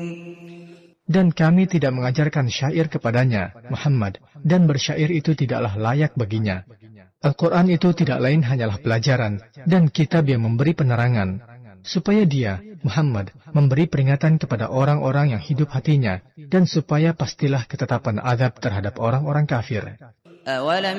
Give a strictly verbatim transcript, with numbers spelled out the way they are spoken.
Dan kami tidak mengajarkan syair kepadanya, Muhammad, dan bersyair itu tidaklah layak baginya. Al-Quran itu tidak lain hanyalah pelajaran dan kitab yang memberi penerangan, supaya dia, Muhammad, memberi peringatan kepada orang-orang yang hidup hatinya, dan supaya pastilah ketetapan azab terhadap orang-orang kafir.